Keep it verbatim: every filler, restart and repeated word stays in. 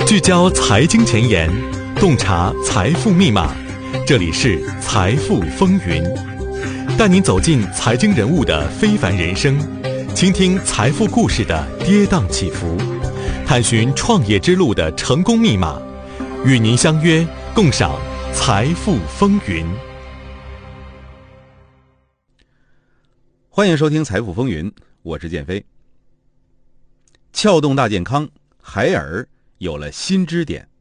聚焦财经前沿，洞察财富密码。这里是财富风云，带您走进财经人物的非凡人生，倾听财富故事的跌宕起伏，探寻创业之路的成功密码，与您相约共赏财富风云。 欢迎收听财富风云，我是建飞。撬动大健康，海尔有了新支点。